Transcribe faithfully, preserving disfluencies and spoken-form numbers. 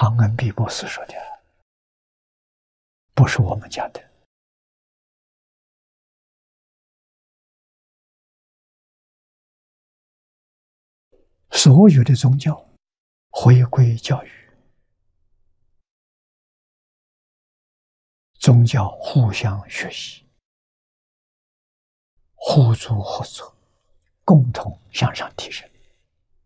汤恩比博士说的，不是我们讲的。所有的宗教回归教育，宗教互相学习，互助合作，共同向上提升。